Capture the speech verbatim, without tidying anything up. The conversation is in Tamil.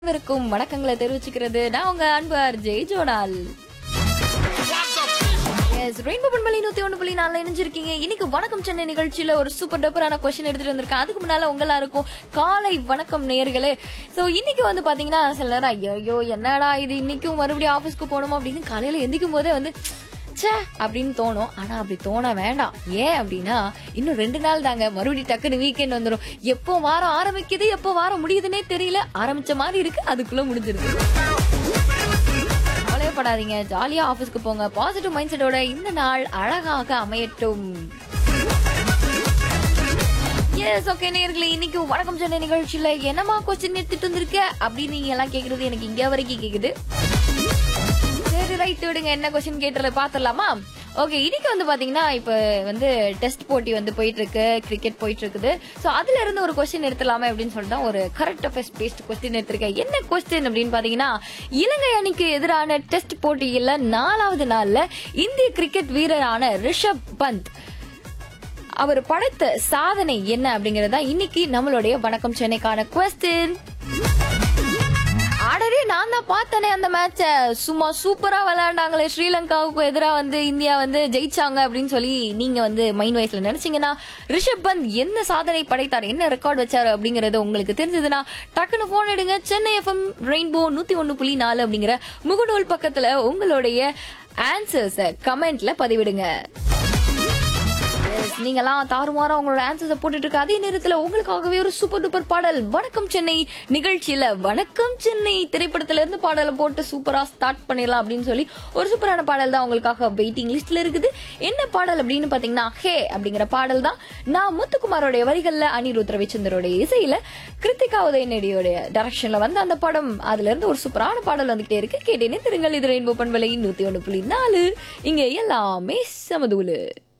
அனைவருக்கும் வணக்கங்களை தெரிவிச்சுக்கிறது நான் உங்க அன்பு ஆர்ஜே ஜோடால். ரெயின்போ பண்பலை நூத்தி ஒண்ணு புள்ளி நாலுல இணைஞ்சிருக்கீங்க. இன்னைக்கு வணக்கம் சென்னை நிகழ்ச்சியில ஒரு சூப்பர் டப்பரான கொஸ்டின் எடுத்துட்டு வந்திருக்கேன். அதுக்கு முன்னால உங்களா இருக்கும் காலை வணக்கம் நேயர்களே. சோ இன்னைக்கு வந்து பாத்தீங்கன்னா சில நேரம் ஐயோ என்னடா இது இன்னைக்கும் மறுபடியும் ஆபீஸ்க்கு போகணுமா அப்படின்னு காலையில எந்திக்கும் போதே வந்து ச்சே அப்படின்னு தோணும். ஆனா அப்படி தோண வேண்டாம். ஏன் அப்படின்னா இன்னும் ரெண்டு நாள் தாங்க, மறுபடியும் டக்குன்னு வீக்கெண்ட் வந்துடும். எப்போ வாரம் ஆரம்பிக்குது எப்போ வாரம் முடியுதுன்னே தெரியல. ஆரம்பிச்ச மாதிரி இருக்கு, அதுக்குள்ள முடிஞ்சிருது. கவலையப்படாதீங்க, ஜாலியா ஆபீஸ்க்கு போங்க. பாசிட்டிவ் மைண்ட் செட்டோட இந்த நாள் அழகாக அமையட்டும். எஸ் ஓகே நேயர்களே, இன்னைக்கு வணக்கம் சென்னை நிகழ்ச்சியில என்னமா கொஸ்டின் எடுத்துட்டு வந்திருக்க அப்படின்னு நீங்க எல்லாம் கேக்குறது எனக்கு இங்க வரைக்கும் கேக்குது. சரி ரைட் விடுங்க, என்ன கொஸ்டின் கேட்டல பாத்துடலாமா? ஓகே, இன்னைக்கு வந்து பாத்தீங்கன்னா இப்ப வந்து டெஸ்ட் போட்டி வந்து போயிட்டு இருக்கு, கிரிக்கெட் போயிட்டு இருக்குது. சோ அதுல இருந்து ஒரு கொஸ்டின் எடுத்துலாமே அப்படின்னு சொல்லிட்டு ஒரு கரண்ட் அஃபேர்ஸ் பேஸ்ட் கொஸ்டின் எடுத்திருக்கேன். என்ன கொஸ்டின் அப்படின்னு பாத்தீங்கன்னா, இலங்கை அணிக்கு எதிரான டெஸ்ட் போட்டியில நாலாவது நாள்ல இந்திய கிரிக்கெட் வீரரான ரிஷப் பந்த் அவர் படைத்த சாதனை என்ன அப்படிங்கறதா இன்னைக்கு நம்மளுடைய வணக்கம் சென்னைக்கான கொஸ்டின். ஆடரே நான் தான் பார்த்தனே அந்த மேட்ச, சும்மா சூப்பரா விளையாண்டாங்களே, ஸ்ரீலங்காவுக்கு எதிராக வந்து இந்தியா வந்து ஜெயிச்சாங்க அப்படின்னு சொல்லி நீங்க வந்து மைண்ட் வைஸ்ல நினைச்சீங்கன்னா, ரிஷப் பந்த் என்ன சாதனை படைத்தார், என்ன ரெக்கார்ட் வச்சாரு அப்படிங்கறது உங்களுக்கு தெரிஞ்சதுன்னா டக்குன்னு போன் எடுங்க. சென்னை எஃப்எம் ரெயின்போ நூத்தி ஒண்ணு புள்ளி நாலு அப்படிங்கிற முகநூல் பக்கத்துல உங்களுடைய ஆன்சர்ஸ கமெண்ட்ல பதிவிடுங்க. நீங்கெல்லாம் தாறுமாறா உங்களோட ஆன்சர்ஸ போட்டுட்டு இருக்க அதே நேரத்துல உங்களுக்காகவே ஒரு சூப்பர் டூப்பர் பாடல் வணக்கம் சென்னை நிகழ்ச்சியில வணக்கம் சென்னை திரைப்படத்துல இருந்து பாடலை போட்டு சூப்பரா ஸ்டார்ட் பண்ணிடலாம் அப்படின்னு சொல்லி ஒரு சூப்பரான பாடல் தான் உங்களுக்காக வெயிட்டிங் லிஸ்ட்ல இருக்குது. என்ன பாடல் அப்படின்னு பாத்தீங்கன்னா ஹே அப்படிங்கிற பாடல் தான். நான் முத்துக்குமாரோட வரிகள்ல அனிருத் ரவிச்சந்திரோட இசையில கிருத்திகா உதயநிதியோட டைரக்ஷன்ல வந்து அந்த படம், அதுல இருந்து ஒரு சூப்பரான பாடல் வந்துகிட்டே இருக்கு. கேட்டேனே திருங்கள். இது ரெயின்போ பண்பலை நூத்தி ஒண்ணு புள்ளி நாலு. இங்க எல்லாமே சமதூலு.